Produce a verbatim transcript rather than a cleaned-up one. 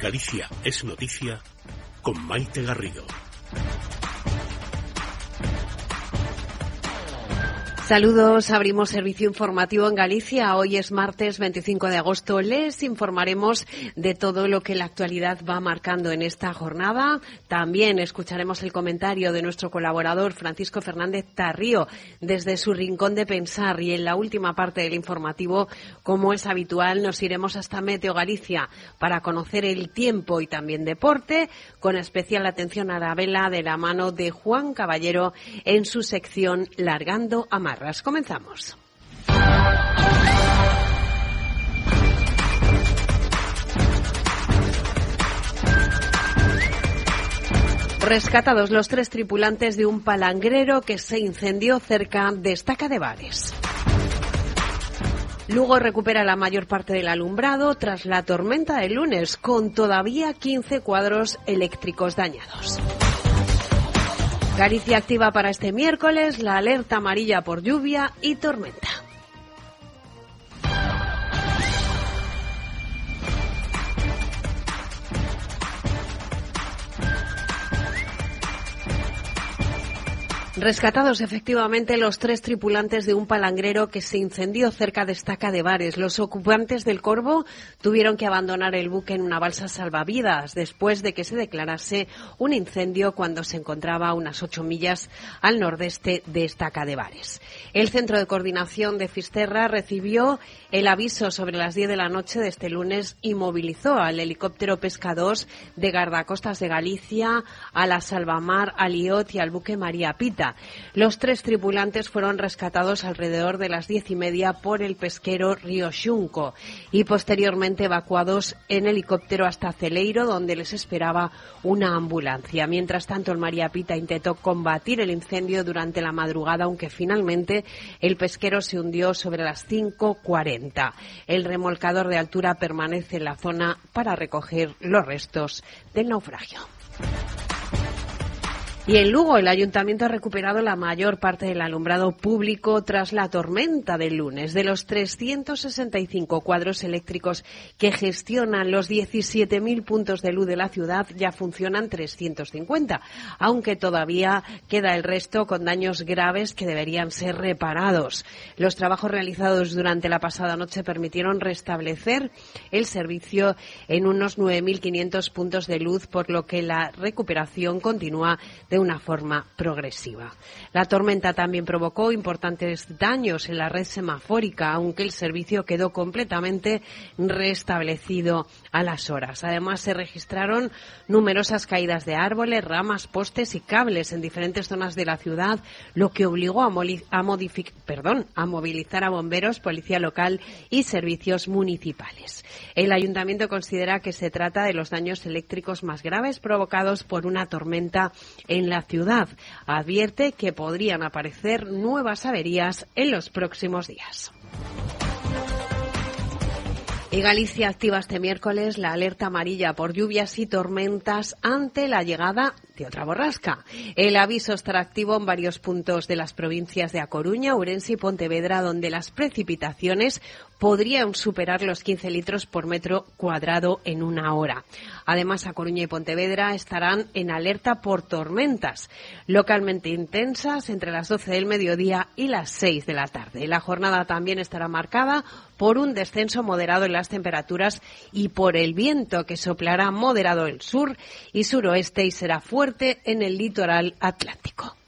Galicia es noticia con Maite Garrido. Saludos, abrimos servicio informativo en Galicia. Hoy es martes veinticinco de agosto. Les informaremos de todo lo que la actualidad va marcando en esta jornada. También escucharemos el comentario de nuestro colaborador Francisco Fernández Tarrío desde su rincón de pensar. Y en la última parte del informativo, como es habitual, nos iremos hasta Meteo Galicia para conocer el tiempo y también deporte, con especial atención a la vela de la mano de Juan Caballero en su sección Largando Amarras. Comenzamos. Rescatados los tres tripulantes de un palangrero que se incendió cerca de Estaca de Bares. Lugo recupera la mayor parte del alumbrado tras la tormenta del lunes, con todavía quince cuadros eléctricos dañados. Galicia activa para este miércoles la alerta amarilla por lluvia y tormenta. Rescatados efectivamente los tres tripulantes de un palangrero que se incendió cerca de Estaca de Bares. Los ocupantes del Corvo tuvieron que abandonar el buque en una balsa salvavidas después de que se declarase un incendio cuando se encontraba a unas ocho millas al nordeste de Estaca de Bares. El Centro de Coordinación de Fisterra recibió el aviso sobre las diez de la noche de este lunes y movilizó al helicóptero Pesca dos de Guardacostas de Galicia, a la Salvamar Aliot y al buque María Pita. Los tres tripulantes fueron rescatados alrededor de las diez y media por el pesquero Río Xunco y posteriormente evacuados en helicóptero hasta Celeiro, donde les esperaba una ambulancia. Mientras tanto, el María Pita intentó combatir el incendio durante la madrugada, aunque finalmente el pesquero se hundió sobre las cinco cuarenta. El remolcador de altura permanece en la zona para recoger los restos del naufragio. Y en Lugo, el Ayuntamiento ha recuperado la mayor parte del alumbrado público tras la tormenta del lunes. De los trescientos sesenta y cinco cuadros eléctricos que gestionan los diecisiete mil puntos de luz de la ciudad, ya funcionan trescientos cincuenta, aunque todavía queda el resto con daños graves que deberían ser reparados. Los trabajos realizados durante la pasada noche permitieron restablecer el servicio en unos nueve mil quinientos puntos de luz, por lo que la recuperación continúa de una forma progresiva. La tormenta también provocó importantes daños en la red semafórica, aunque el servicio quedó completamente restablecido a las horas. Además, se registraron numerosas caídas de árboles, ramas, postes y cables en diferentes zonas de la ciudad, lo que obligó a, moli- a, modific- perdón, a movilizar a bomberos, policía local y servicios municipales. El ayuntamiento considera que se trata de los daños eléctricos más graves provocados por una tormenta en la ciudad. Advierte que podrían aparecer nuevas averías en los próximos días. Y Galicia activa este miércoles la alerta amarilla por lluvias y tormentas ante la llegada de otra borrasca. El aviso estará activo en varios puntos de las provincias de A Coruña, Ourense y Pontevedra, donde las precipitaciones podrían superar los quince litros por metro cuadrado en una hora. Además, A Coruña y Pontevedra estarán en alerta por tormentas localmente intensas entre las doce del mediodía y las seis de la tarde. La jornada también estará marcada por un descenso moderado en las temperaturas y por el viento, que soplará moderado el sur y suroeste y será fuerte en el litoral atlántico.